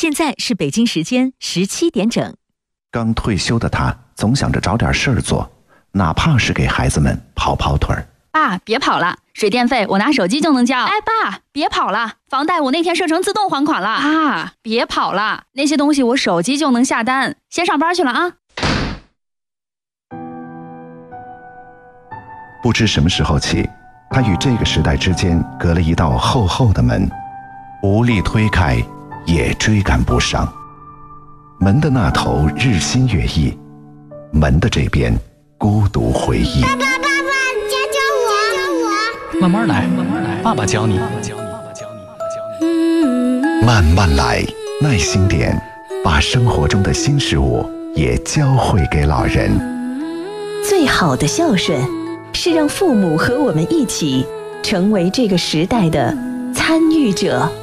现在是北京时间17点整。 刚退休的他总想着找点事儿做，哪怕是给孩子们跑跑腿儿。 爸，别跑了，水电费我拿手机就能交。哎，爸，别跑了，房贷我那天设成自动还款了。爸，别跑了，那些东西我手机就能下单。先上班去了啊。 不知什么时候起，他与这个时代之间隔了一道厚厚的门，无力推开，也追赶不上。门的那头日新月异，门的这边孤独回忆。 爸爸，教我。 慢慢来，爸爸教你。 慢慢来，耐心点，把生活中的新事物也教会给老人。 最好的孝顺，是让父母和我们一起成为这个时代的参与者。